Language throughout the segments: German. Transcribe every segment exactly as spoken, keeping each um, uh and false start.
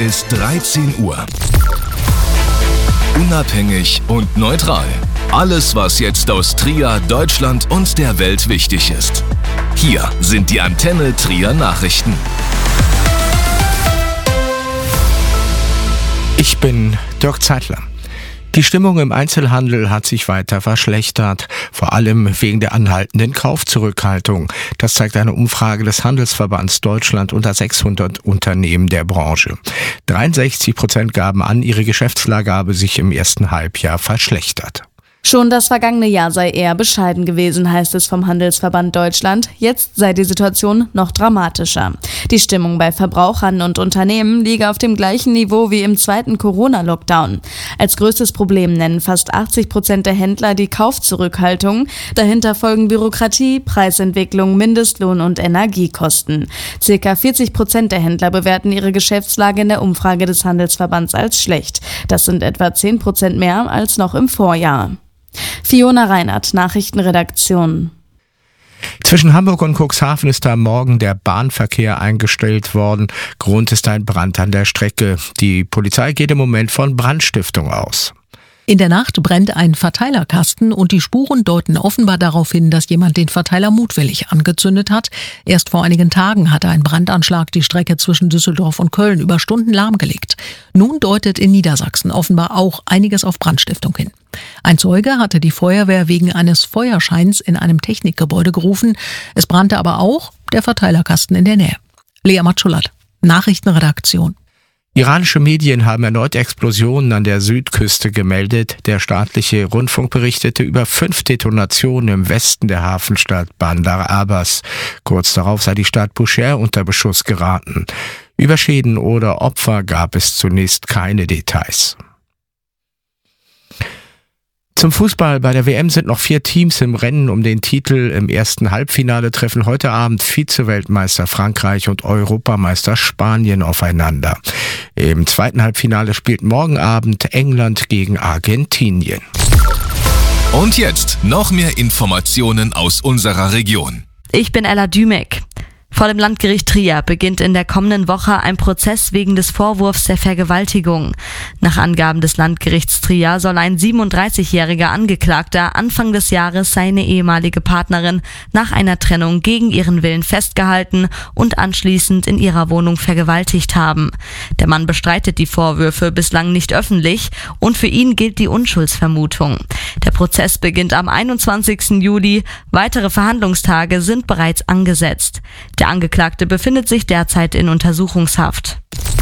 ist dreizehn Uhr. Unabhängig und neutral. Alles, was jetzt aus Trier, Deutschland und der Welt wichtig ist. Hier sind die Antenne Trier Nachrichten. Ich bin Dirk Zeitler. Die Stimmung im Einzelhandel hat sich weiter verschlechtert, vor allem wegen der anhaltenden Kaufzurückhaltung. Das zeigt eine Umfrage des Handelsverbands Deutschland unter sechshundert Unternehmen der Branche. dreiundsechzig Prozent gaben an, ihre Geschäftslage habe sich im ersten Halbjahr verschlechtert. Schon das vergangene Jahr sei eher bescheiden gewesen, heißt es vom Handelsverband Deutschland. Jetzt sei die Situation noch dramatischer. Die Stimmung bei Verbrauchern und Unternehmen liege auf dem gleichen Niveau wie im zweiten Corona-Lockdown. Als größtes Problem nennen fast achtzig Prozent der Händler die Kaufzurückhaltung. Dahinter folgen Bürokratie, Preisentwicklung, Mindestlohn und Energiekosten. Circa vierzig Prozent der Händler bewerten ihre Geschäftslage in der Umfrage des Handelsverbands als schlecht. Das sind etwa zehn Prozent mehr als noch im Vorjahr. Fiona Reinert, Nachrichtenredaktion. Zwischen Hamburg und Cuxhaven ist am Morgen der Bahnverkehr eingestellt worden. Grund ist ein Brand an der Strecke. Die Polizei geht im Moment von Brandstiftung aus. In der Nacht brennt ein Verteilerkasten und die Spuren deuten offenbar darauf hin, dass jemand den Verteiler mutwillig angezündet hat. Erst vor einigen Tagen hatte ein Brandanschlag die Strecke zwischen Düsseldorf und Köln über Stunden lahmgelegt. Nun deutet in Niedersachsen offenbar auch einiges auf Brandstiftung hin. Ein Zeuge hatte die Feuerwehr wegen eines Feuerscheins in einem Technikgebäude gerufen. Es brannte aber auch der Verteilerkasten in der Nähe. Lea Matschulat, Nachrichtenredaktion. Iranische Medien haben erneut Explosionen an der Südküste gemeldet. Der staatliche Rundfunk berichtete über fünf Detonationen im Westen der Hafenstadt Bandar Abbas. Kurz darauf sei die Stadt Bushehr unter Beschuss geraten. Über Schäden oder Opfer gab es zunächst keine Details. Zum Fußball. Bei der W M sind noch vier Teams im Rennen um den Titel. Im ersten Halbfinale treffen heute Abend Vize-Weltmeister Frankreich und Europameister Spanien aufeinander. Im zweiten Halbfinale spielt morgen Abend England gegen Argentinien. Und jetzt noch mehr Informationen aus unserer Region. Ich bin Ella Dümek. Vor dem Landgericht Trier beginnt in der kommenden Woche ein Prozess wegen des Vorwurfs der Vergewaltigung. Nach Angaben des Landgerichts Trier soll ein siebenunddreißigjähriger Angeklagter Anfang des Jahres seine ehemalige Partnerin nach einer Trennung gegen ihren Willen festgehalten und anschließend in ihrer Wohnung vergewaltigt haben. Der Mann bestreitet die Vorwürfe bislang nicht öffentlich und für ihn gilt die Unschuldsvermutung. Der Prozess beginnt am einundzwanzigsten Juli. Weitere Verhandlungstage sind bereits angesetzt. Der Angeklagte befindet sich derzeit in Untersuchungshaft.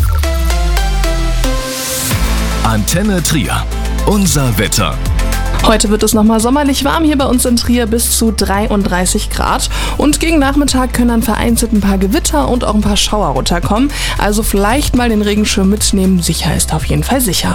Antenne Trier. Unser Wetter. Heute wird es nochmal sommerlich warm hier bei uns in Trier, bis zu dreiunddreißig Grad. Und gegen Nachmittag können dann vereinzelt ein paar Gewitter und auch ein paar Schauer runterkommen. Also vielleicht mal den Regenschirm mitnehmen. Sicher ist auf jeden Fall sicher.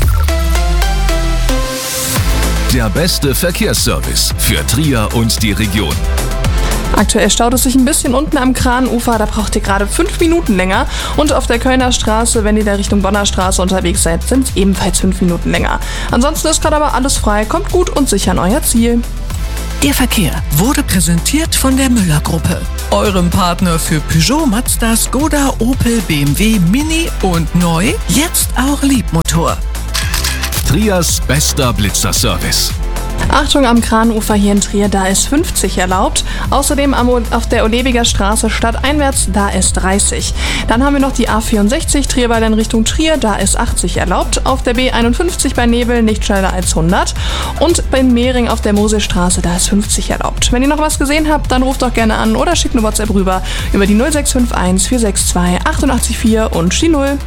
Der beste Verkehrsservice für Trier und die Region. Aktuell staut es sich ein bisschen unten am Kranufer, da braucht ihr gerade fünf Minuten länger. Und auf der Kölner Straße, wenn ihr da Richtung Bonner Straße unterwegs seid, sind es ebenfalls fünf Minuten länger. Ansonsten ist gerade aber alles frei, kommt gut und sicher an euer Ziel. Der Verkehr wurde präsentiert von der Müller-Gruppe, eurem Partner für Peugeot, Mazda, Skoda, Opel, B M W, Mini und neu, jetzt auch Liebmotor. Triers bester Blitzerservice. Achtung am Kranufer hier in Trier, da ist fünfzig erlaubt. Außerdem am, auf der Olebiger Straße stadteinwärts, da ist dreißig. Dann haben wir noch die A vierundsechzig, Trierweiler in Richtung Trier, da ist achtzig erlaubt. Auf der B einundfünfzig bei Nebel nicht schneller als hundert. Und bei Mehring auf der Moselstraße, da ist fünfzig erlaubt. Wenn ihr noch was gesehen habt, dann ruft doch gerne an oder schickt eine WhatsApp rüber über die null sechs fünf eins vier sechs zwei acht vier und die null.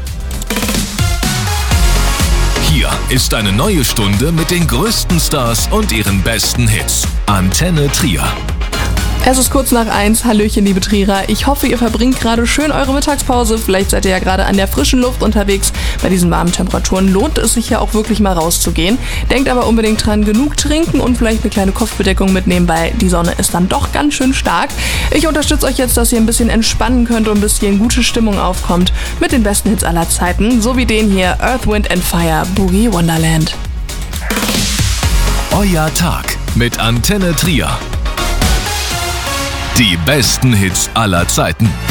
Hier ist eine neue Stunde mit den größten Stars und ihren besten Hits. Antenne Trier. Es ist kurz nach eins. Hallöchen, liebe Trierer. Ich hoffe, ihr verbringt gerade schön eure Mittagspause. Vielleicht seid ihr ja gerade an der frischen Luft unterwegs. Bei diesen warmen Temperaturen lohnt es sich ja auch wirklich mal rauszugehen. Denkt aber unbedingt dran, genug trinken und vielleicht eine kleine Kopfbedeckung mitnehmen, weil die Sonne ist dann doch ganz schön stark. Ich unterstütze euch jetzt, dass ihr ein bisschen entspannen könnt und ein bisschen gute Stimmung aufkommt mit den besten Hits aller Zeiten, so wie den hier, Earth, Wind and Fire, Boogie Wonderland. Euer Tag mit Antenne Trier. Die besten Hits aller Zeiten.